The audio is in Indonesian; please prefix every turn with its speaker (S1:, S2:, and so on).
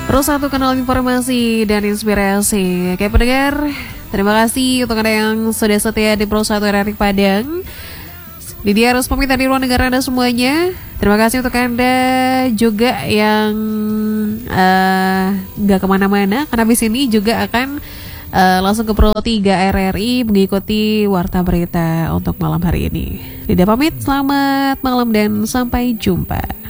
S1: Terus satu kanal informasi dan inspirasi. Oke pendengar, terima kasih untuk Anda yang sudah setia di Pro 1 RRI Padang. Dia harus pamit dari luar negara Anda semuanya. Terima kasih untuk Anda juga yang gak kemana-mana, karena habis ini juga akan langsung ke Pro 3 RRI mengikuti Warta Berita untuk malam hari ini. Lidah pamit, selamat malam dan sampai jumpa.